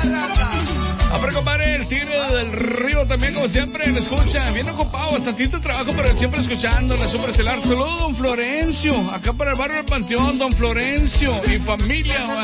Hombre, compadre, el Tigre del Río también, como siempre, me escucha. Bien ocupado, bastantito trabajo, pero siempre escuchando la Superestelar. Saludos, don Florencio. Acá para el barrio del Panteón, don Florencio y familia.